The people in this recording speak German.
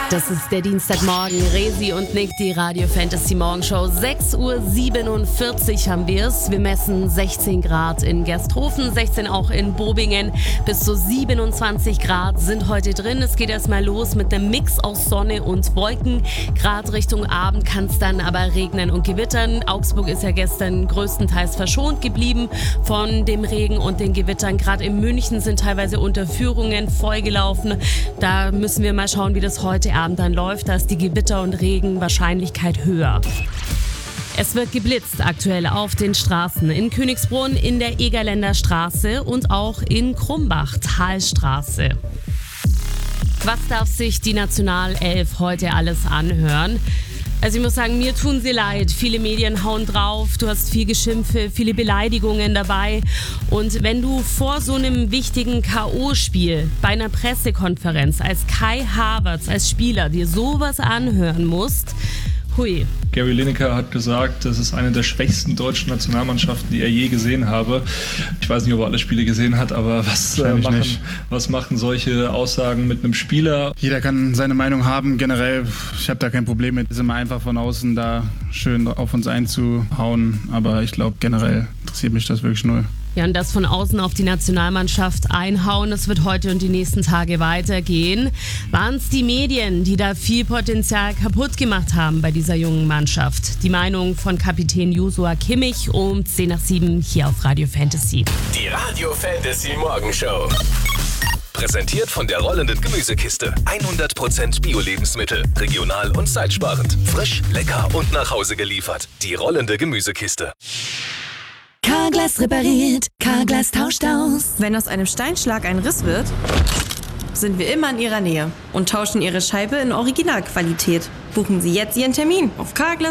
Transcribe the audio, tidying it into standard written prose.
Das ist der Dienstagmorgen. Resi und Nick, die Radio Fantasy Morgenshow. 6.47 Uhr haben wir es. Wir messen 16 Grad in Gersthofen, 16 auch in Bobingen. Bis zu 27 Grad sind heute drin. Es geht erstmal los mit einem Mix aus Sonne und Wolken. Gerade Richtung Abend kann es dann aber regnen und gewittern. Augsburg ist ja gestern größtenteils verschont geblieben von dem Regen und den Gewittern. Gerade in München sind teilweise Unterführungen vollgelaufen. Da müssen wir mal schauen, wie das heute Abend dann läuft. Da ist die Gewitter- und Regenwahrscheinlichkeit höher. Es wird geblitzt aktuell auf den Straßen in Königsbrunn, in der Egerländer Straße und auch in Krumbach, Talstraße. Was darf sich die Nationalelf heute alles anhören? Also ich muss sagen, mir tun sie leid. Viele Medien hauen drauf, du hast viel Geschimpfe, viele Beleidigungen dabei. Und wenn du vor so einem wichtigen K.O.-Spiel bei einer Pressekonferenz als Kai Havertz, als Spieler, dir sowas anhören musst, hui. Gary Lineker hat gesagt, das ist eine der schwächsten deutschen Nationalmannschaften, die er je gesehen habe. Ich weiß nicht, ob er alle Spiele gesehen hat, aber was machen solche Aussagen mit einem Spieler? Jeder kann seine Meinung haben, generell. Ich habe da kein Problem mit. Es ist immer einfach von außen da schön auf uns einzuhauen, aber ich glaube, generell interessiert mich das wirklich null. Ja, und das von außen auf die Nationalmannschaft einhauen, das wird heute und die nächsten Tage weitergehen. Waren es die Medien, die da viel Potenzial kaputt gemacht haben bei dieser jungen Mannschaft? Die Meinung von Kapitän Joshua Kimmich um 6:10 hier auf Radio Fantasy. Die Radio Fantasy Morgenshow. Präsentiert von der rollenden Gemüsekiste. 100% Bio-Lebensmittel, regional und zeitsparend. Frisch, lecker und nach Hause geliefert. Die rollende Gemüsekiste. Carglass repariert, Carglass tauscht aus. Wenn aus einem Steinschlag ein Riss wird, sind wir immer in Ihrer Nähe und tauschen Ihre Scheibe in Originalqualität. Buchen Sie jetzt Ihren Termin auf Carglass.